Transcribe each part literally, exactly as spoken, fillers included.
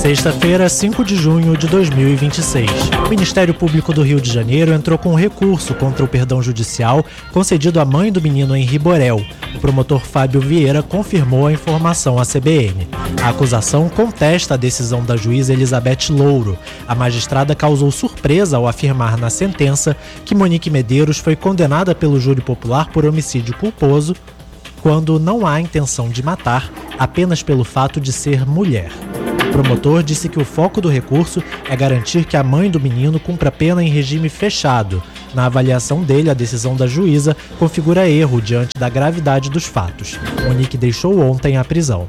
Sexta-feira, cinco de junho de dois mil e vinte e seis. O Ministério Público do Rio de Janeiro entrou com um recurso contra o perdão judicial concedido à mãe do menino Henri Borel. O promotor Fábio Vieira confirmou a informação à C B N. A acusação contesta a decisão da juíza Elizabeth Louro. A magistrada causou surpresa ao afirmar na sentença que Monique Medeiros foi condenada pelo júri popular por homicídio culposo quando não há intenção de matar, apenas pelo fato de ser mulher. O promotor disse que o foco do recurso é garantir que a mãe do menino cumpra pena em regime fechado. Na avaliação dele, a decisão da juíza configura erro diante da gravidade dos fatos. Monique deixou ontem a prisão.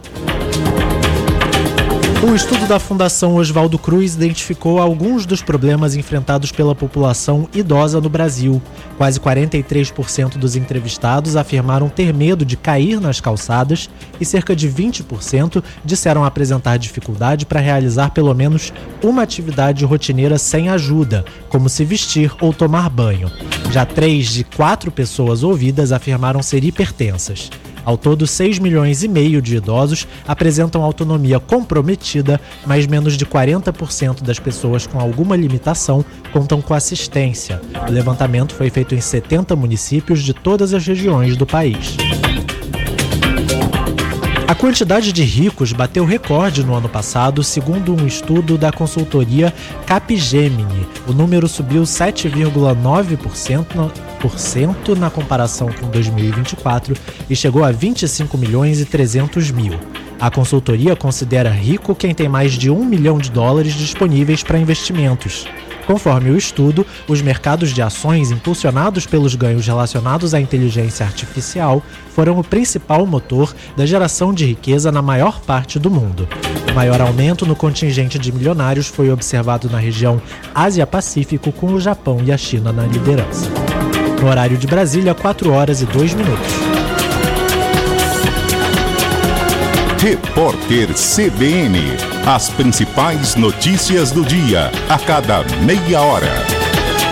Um estudo da Fundação Oswaldo Cruz identificou alguns dos problemas enfrentados pela população idosa no Brasil. Quase quarenta e três por cento dos entrevistados afirmaram ter medo de cair nas calçadas e cerca de vinte por cento disseram apresentar dificuldade para realizar pelo menos uma atividade rotineira sem ajuda, como se vestir ou tomar banho. Já três de quatro pessoas ouvidas afirmaram ser hipertensas. Ao todo, seis milhões e meio de idosos apresentam autonomia comprometida, mas menos de quarenta por cento das pessoas com alguma limitação contam com assistência. O levantamento foi feito em setenta municípios de todas as regiões do país. A quantidade de ricos bateu recorde no ano passado, segundo um estudo da consultoria Capgemini. O número subiu sete vírgula nove por cento na comparação com dois mil e vinte e quatro e chegou a vinte e cinco milhões e trezentos mil. A consultoria considera rico quem tem mais de um milhão de dólares disponíveis para investimentos. Conforme o estudo, os mercados de ações impulsionados pelos ganhos relacionados à inteligência artificial foram o principal motor da geração de riqueza na maior parte do mundo. O maior aumento no contingente de milionários foi observado na região Ásia-Pacífico, com o Japão e a China na liderança. No horário de Brasília, quatro horas e dois minutos. Repórter C B N. As principais notícias do dia, a cada meia hora.